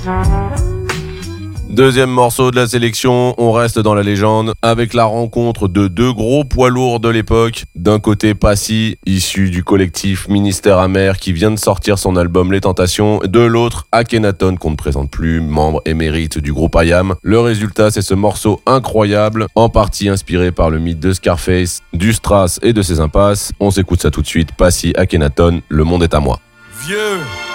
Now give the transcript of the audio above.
Deuxième morceau de la sélection, on reste dans la légende avec la rencontre de deux gros poids lourds de l'époque. D'un côté Passy, issu du collectif Ministère Amer qui vient de sortir son album Les Tentations. De l'autre, Akhenaton qu'on ne présente plus, membre émérite du groupe IAM. Le résultat, c'est ce morceau incroyable, en partie inspiré par le mythe de Scarface, du Strass et de ses impasses. On s'écoute ça tout de suite, Passy, Akhenaton, Le monde est à moi. Vieux